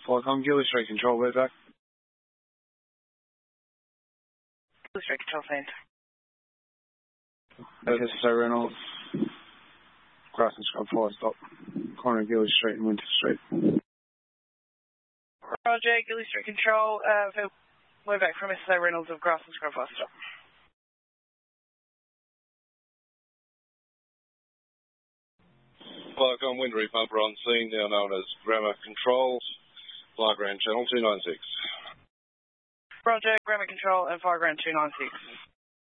Falcon, Gilly Straight Control, way back. Gilly Straight Control, same. SSA Reynolds, Grass and Scrub, 4 stop. Corner of Gilly Street and Winter Street. Roger, Gilly Street Control, way back from SSA Reynolds of Grass and Scrub, 4 stop. Falcon, wind repumper on scene, now known as Grammar Control, Fly Ground Channel 296. Roger, Grammar Control and Fly Ground 296.